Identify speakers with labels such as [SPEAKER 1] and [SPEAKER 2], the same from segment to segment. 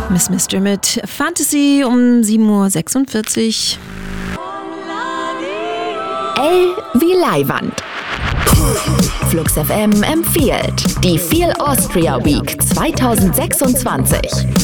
[SPEAKER 1] Miss Mister mit Fantasy um 7.46 Uhr.
[SPEAKER 2] L wie Leihwand. Flux FM empfiehlt die Feel Austria Week 2026.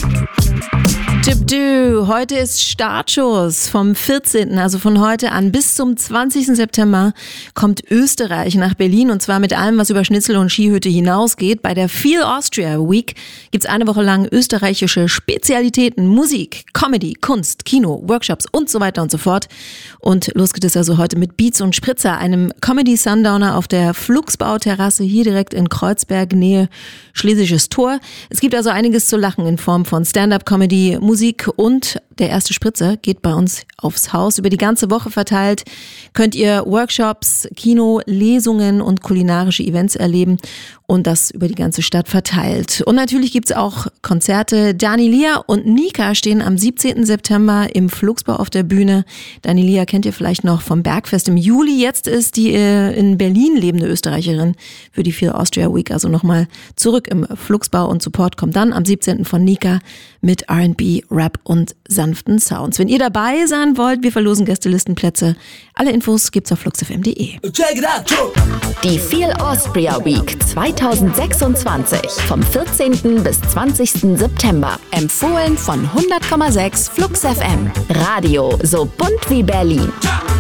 [SPEAKER 1] Heute ist Startschuss vom 14., also von heute an bis zum 20. September kommt Österreich nach Berlin und zwar mit allem, was über Schnitzel und Skihütte hinausgeht. Bei der Feel Austria Week gibt's eine Woche lang österreichische Spezialitäten, Musik, Comedy, Kunst, Kino, Workshops und so weiter und so fort. Und los geht es also heute mit Beats und Spritzer, einem Comedy-Sundowner auf der Flugsbau-Terrasse hier direkt in Kreuzberg, Nähe Schlesisches Tor. Es gibt also einiges zu lachen in Form von Stand-up-Comedy, Musik und der erste Spritzer geht bei uns aufs Haus. Über die ganze Woche verteilt könnt ihr Workshops, Kino, Lesungen und kulinarische Events erleben und das über die ganze Stadt verteilt. Und natürlich gibt's auch Konzerte. Dani Lia und Nika stehen am 17. September im Flugsbau auf der Bühne. Dani Lia kennt ihr vielleicht noch vom Bergfest im Juli. Jetzt ist die in Berlin lebende Österreicherin für die Feel Austria Week. Also nochmal zurück im Flugsbau und Support kommt dann am 17. von Nika mit R&B, Rap und sanften Sounds. Wenn ihr dabei sein wollt, wir verlosen Gästelistenplätze. Alle Infos gibt's auf fluxfm.de.
[SPEAKER 2] Die Feel Austria Week 2026 vom 14. bis 20. September. Empfohlen von 100,6 Flux FM. Radio so bunt wie Berlin.